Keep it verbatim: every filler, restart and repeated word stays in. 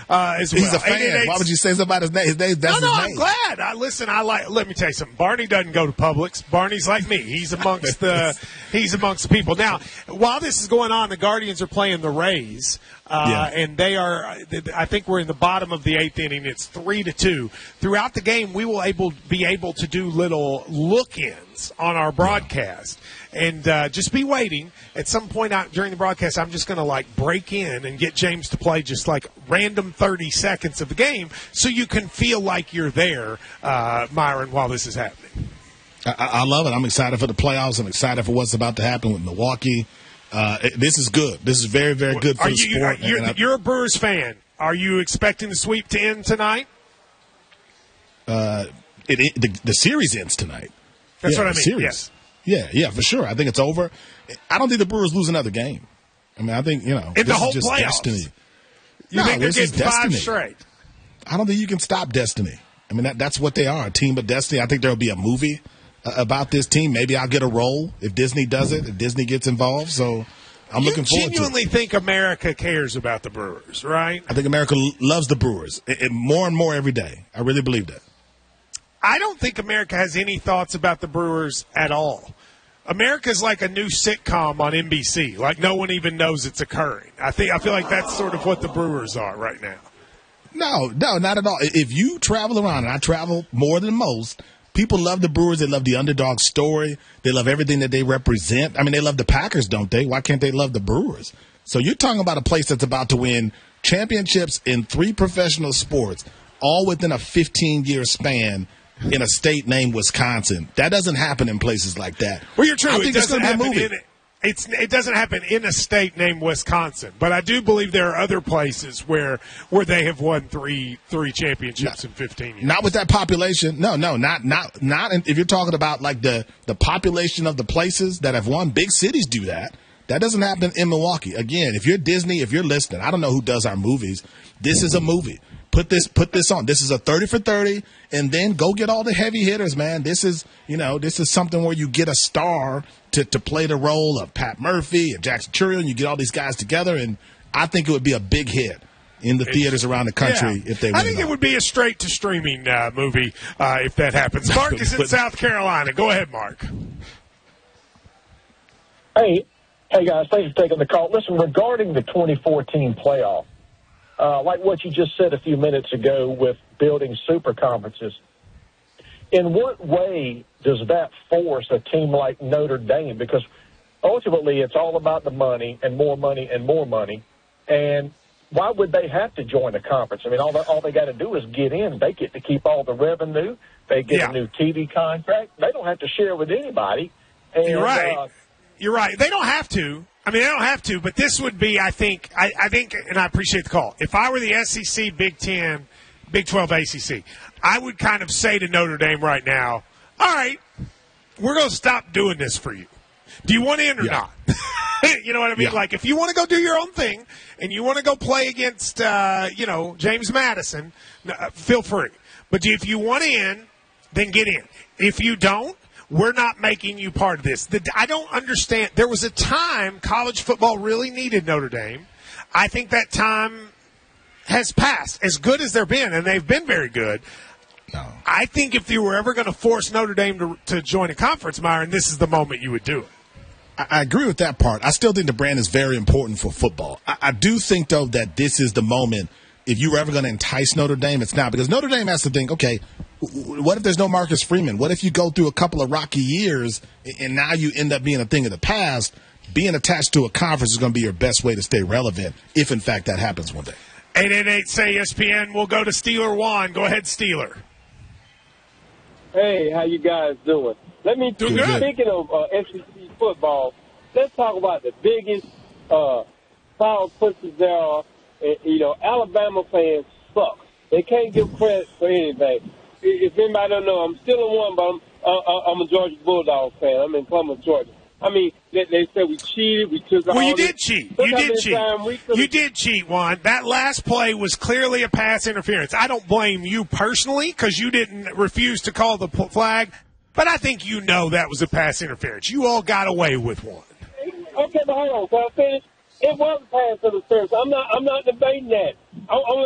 uh, as well. He's a fan. Why would you say somebody's name? His name, that's no, no, his I'm name. glad. I listen. I like. Let me tell you something. Barney doesn't go to Publix. Barney's like me. He's amongst the. He's amongst the people. Now, while this is going on, the Guardians are playing the Rays, uh, Yeah. and they are. I think we're in the bottom of the eighth inning. It's three to two. Throughout the game, we will able be able to do little look-ins on our broadcast. And uh, just be waiting. At some point out during the broadcast, I'm just going to like break in and get James to play just like random thirty seconds of the game, so you can feel like you're there, uh, Myron, while this is happening. I, I love it. I'm excited for the playoffs. I'm excited for what's about to happen with Milwaukee. Uh, it, this is good. This is very, very good for are the you, sport. Are, you're, I, you're a Brewers fan. Are you expecting the sweep to end tonight? Uh, it, it, the, the series ends tonight. That's yeah, what I the mean. Series. Yes. Yeah, yeah, for sure. I think it's over. I don't think the Brewers lose another game. I mean, I think, you know, in this the whole is just playoffs. destiny. You no, think they're this getting is five destiny. straight? I don't think you can stop destiny. I mean, that, that's what they are, a team of destiny. I think there will be a movie uh, about this team. Maybe I'll get a role if Disney does it, if Disney gets involved. So I'm you looking forward to it. You genuinely think America cares about the Brewers, right? I think America l- loves the Brewers it, it, more and more every day. I really believe that. I don't think America has any thoughts about the Brewers at all. America's like a new sitcom on N B C. Like no one even knows it's occurring. I think I feel like that's sort of what the Brewers are right now. No, no, not at all. If you travel around, and I travel more than most, people love the Brewers. They love the underdog story. They love everything that they represent. I mean, they love the Packers, don't they? Why can't they love the Brewers? So you're talking about a place that's about to win championships in three professional sports, all within a fifteen-year span in a state named Wisconsin. That doesn't happen in places like that. Well, you're true. I It think it's doesn't going to be a happen movie. in it's it doesn't happen in a state named Wisconsin, but I do believe there are other places where where they have won three three championships in fifteen years. Not with that population. No, no, not not not. If you're talking about like the the population of the places that have won, big cities do that. That doesn't happen in Milwaukee. Again, if you're Disney, if you're listening, I don't know who does our movies. This is a movie. Put this put this on. This is a thirty for thirty, and then go get all the heavy hitters, man. This is, you know, this is something where you get a star to, to play the role of Pat Murphy and Jackson Churiel, and you get all these guys together, and I think it would be a big hit in the theaters around the country yeah. if they win. I think it it would be a straight to streaming uh, movie uh, if that happens. Mark is in South Carolina. Go ahead, Mark. Hey, hey guys, thanks for taking the call. Listen, regarding the twenty fourteen playoff, uh, like what you just said a few minutes ago with building super conferences, in what way does that force a team like Notre Dame? Because ultimately it's all about the money and more money and more money. And why would they have to join a conference? I mean, all, the, all they got to do is get in. They get to keep all the revenue. They get Yeah. a new T V contract. They don't have to share with anybody. And, You're right. Uh, You're right. They don't have to. I mean, they don't have to, but this would be, I think, I, I think, and I appreciate the call. If I were the S E C, Big Ten, Big twelve, A C C, I would kind of say to Notre Dame right now, all right, we're going to stop doing this for you. Do you want in or Yeah. not? You know what I mean? Yeah. Like, if you want to go do your own thing and you want to go play against, uh, you know, James Madison, uh, feel free. But if you want in, then get in. If you don't, we're not making you part of this. The, I don't understand. There was a time college football really needed Notre Dame. I think that time has passed. As good as they've been, and they've been very good, No. I think if you were ever going to force Notre Dame to, to join a conference, Myron, this is the moment you would do it. I, I agree with that part. I still think the brand is very important for football. I, I do think, though, that this is the moment. If you were ever going to entice Notre Dame, it's not. Because Notre Dame has to think, okay, what if there's no Marcus Freeman? What if you go through a couple of rocky years and now you end up being a thing of the past? Being attached to a conference is going to be your best way to stay relevant if, in fact, that happens one day. eight eight eight, say E S P N. We'll go to Steeler Juan. Go ahead, Steeler. Hey, how you guys doing? Let me, Doing good. speaking of uh, S E C football, let's talk about the biggest uh, power pushers there are. Uh, you know, Alabama fans suck. They can't give credit for anything. If anybody don't know, I'm still in one, but I'm, uh, I'm a Georgia Bulldog fan. I'm in Columbus, Georgia. I mean, they, they said we cheated. We took Well, all you this. did cheat. Look You how did many cheat. times we could've- You did cheat, Juan. That last play was clearly a pass interference. I don't blame you personally because you didn't refuse to call the p- flag, but I think you know that was a pass interference. You all got away with one. Okay, but hold on. Can I finish? It was a pass interference. I'm not. I'm not debating that. I, I'm